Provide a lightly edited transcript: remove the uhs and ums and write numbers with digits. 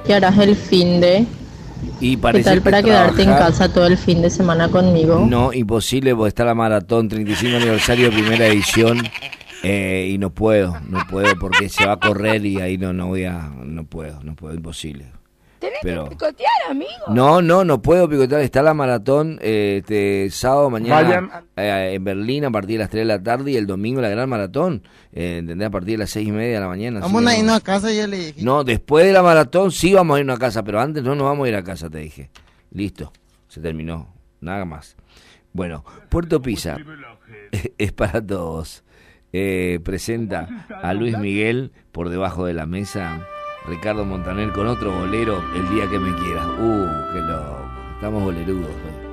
¿Qué harás el finde? Y ¿Qué parece tal que para quedarte en trabajar. casa todo el fin de semana conmigo? No, imposible, porque está la maratón 35 aniversario, primera edición, y no puedo porque se va a correr y ahí no puedo, imposible. Tenés Pero que picotear, amigo. no puedo picotear. Está la maratón este sábado mañana en Berlín a partir de las 3 de la tarde y el domingo la gran maratón, ¿entendés? A partir de las 6:30 de la mañana. Vamos así a que irnos a casa, ya le dije. no, después de la maratón sí vamos a irnos a casa, pero antes no nos vamos a ir a casa, te dije. Listo, se terminó, nada más. Bueno, Puerto Pizza es para todos. Presenta a Luis Miguel por debajo de la mesa, Ricardo Montaner con otro bolero, El día que me quieras. Qué loco, estamos bolerudos hoy.